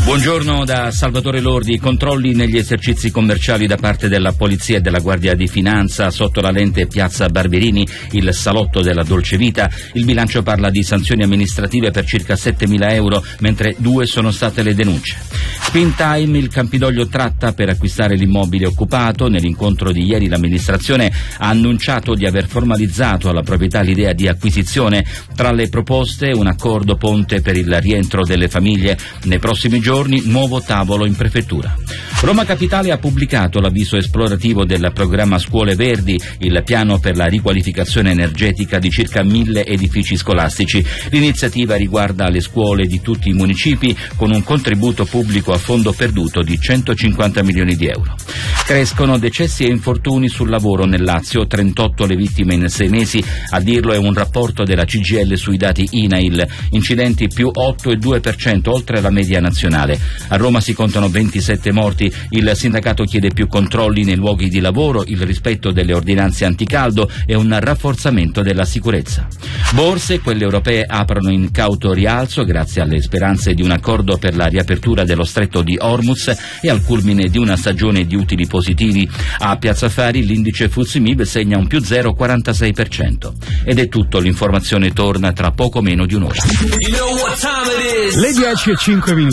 Buongiorno da Salvatore Lordi. Controlli negli esercizi commerciali da parte della Polizia e della Guardia di Finanza. Sotto la lente Piazza Barberini, il salotto della Dolce Vita. Il bilancio parla di sanzioni amministrative per circa 7.000 euro, mentre 2 sono state le denunce. Spin Time, il Campidoglio tratta per acquistare l'immobile occupato. Nell'incontro di ieri l'amministrazione ha annunciato di aver formalizzato alla proprietà l'idea di acquisizione. Tra le proposte un accordo ponte per il rientro delle famiglie. Nei prossimi giorni nuovo tavolo in prefettura. Roma Capitale ha pubblicato l'avviso esplorativo del programma Scuole Verdi, il piano per la riqualificazione energetica di circa 1.000 edifici scolastici. L'iniziativa riguarda le scuole di tutti i municipi con un contributo pubblico a fondo perduto di 150 milioni di euro. Crescono decessi e infortuni sul lavoro nel Lazio, 38 le vittime in 6 mesi, a dirlo è un rapporto della CGIL sui dati INAIL, incidenti più 8,2%, oltre la media nazionale. A Roma si contano 27 morti, il sindacato chiede più controlli nei luoghi di lavoro, il rispetto delle ordinanze anticaldo e un rafforzamento della sicurezza. Borse, quelle europee, aprono in cauto rialzo grazie alle speranze di un accordo per la riapertura dello stretto di Hormuz e al culmine di una stagione di utili positivi. A Piazza Affari l'indice FTSE MIB segna un più 0,46%. Ed è tutto, l'informazione torna tra poco meno di un'ora. Le 10:05